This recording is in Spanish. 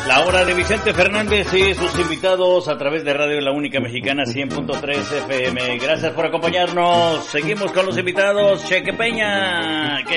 La hora de Vicente Fernández y sus invitados a través de Radio La Única Mexicana 100.3 FM. Gracias por acompañarnos. Seguimos con los invitados. Cheque Peña.